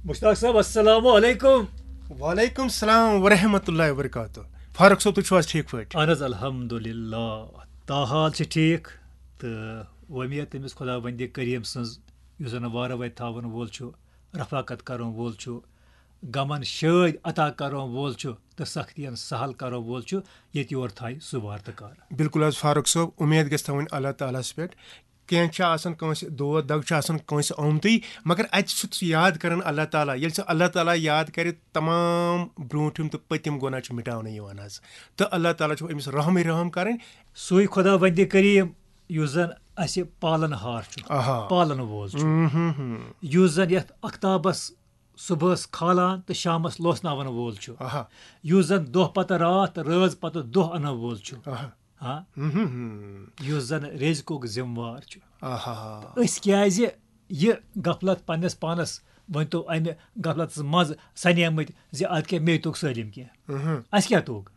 मुश्ताक साहब अस्सलामु अलैकुम। वालेकुम सलाम वरहमतुल्लाहि वबरकातुह। फारूक साहब तुम ठीक पे? अहन अल्हम्दुलिल्लाह ताहाल ठीक तो उम्मीद तमिस खुदा बंद करीम सज जन वार वत थावन वोल रफाकत करो वोल गमन शाद अता करो वोल तो सख्तियन सहल करो वोल ये योर थाय सह वार तो कार। बिल्कुल फारूक साहब उम्मीद गस थवन अल्लाह ताला पे कह दोद दग आमत मगर अत याद कर अल्लाह ताला ये अल्लाह ताला याद कर तमाम ब्रोठम तो पतिम गुनाह मिटान तो अल्लाह ताला अमिस रहम रहम कर सु खुदा बंद करीम युस जन अस पालन हार पालन वोल युस जन ये अख्ताबस सुबह खालान तो शामस लोसनावन वोल युस जन दोह पत रात रज पत दोह अन वोल हाँ युस जन रेज़कुक जिम्मेवार यह गफलत पन्नस पानस वन तो अमे गफलत मज सनेमत अद क्या मे तुग सलिम कह अस क्या तुग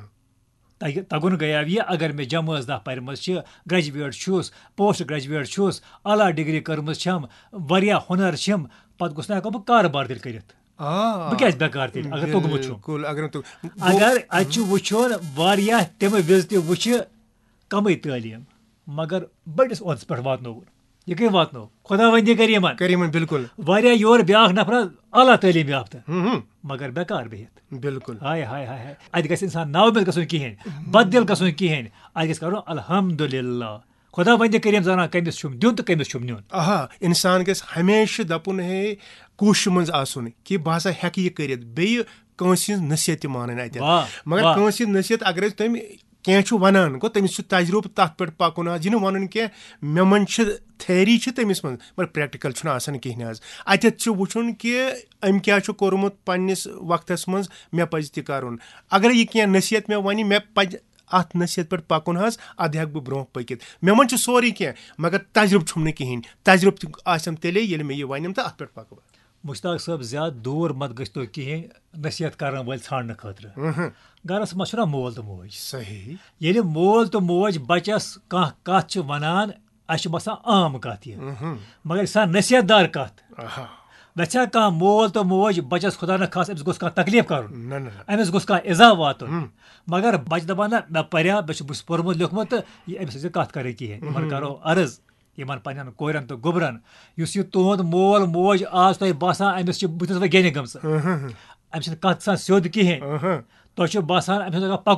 तगुन गया यह अगर मे जमस दह पर्म ग्रेजुएट छुस पोस्ट ग्रेजुएट छुस आला डिग्री कर्म वरिया हुनर पत गुस बह कारोबार तेल कर बह क्या बेकार तेल अगर तुगमुत अगर अत वुचन वारिया तम विज त वुच कम तालीम मगर बड़िस ओहदस पे वातनोवन यह कई वातनो खुदा वंद करीमन बिल्कुल वारिया योर ब्याख नफर आला तालीम याफ्ता मगर बेकार बिहित बिल्कुल हाय हाय हाय अत गस इंसान नाउमिद गसन कहें बददिल गसन कहें अत गस करो अल्हम्दुलिल्लाह खुदा वंद करीम जाना कमिस छुम दिन तो कमिस छुम न्यून इंसान गस हमेशा दपुन है कोश मज आसुन कि बह हसा हेक यह कर कंस नसीहत मान अत मगर कंस नसीहत अगर तम कह वनान गो तमिस तजुर्बे तथ पे पकुन यह वन कह मे मन थेरी तमिस मन मगर प्रैक्टिकल कहें अत वुचन कि अम क्या कोर्मुत पन्निस वक्तस मज मे पज तह कर अगर यह कह नसीहत मे वन मे पज अत नसीहत पे पकुन अद हेक बह ब्रोह पकित मे मन सोरे कह मगर तजुर्बे छुम कहें तजुर्बे आसम तेले ये मे यह वनम तो अत पे पक मुश्ताक साहब ज्यादा दूर मत गो कहें नसीहत कर वल ान खतर गरस मज मोल तो मोज सही ये मोल तो मोज बचस कह कत वनान अस बसान आम कत मगर सा नसीहत दार कत वह कह मोल तो मोज बचस खुदा न खास अमिस गोस तकलीफ कर अमिस गोस इजा वात मगर बच दपान ना मे पर्या बह पोर्मुत लिखमुत तो अमिस कत कर कहें करो अर्ज इन पन्न कोरन तो गुबरन यह तुंद मोल मोज आज तुम बसान अमिस बुथस वे गेन गम अमिस कत सान स्योद कहें तुम बसान अमिस पक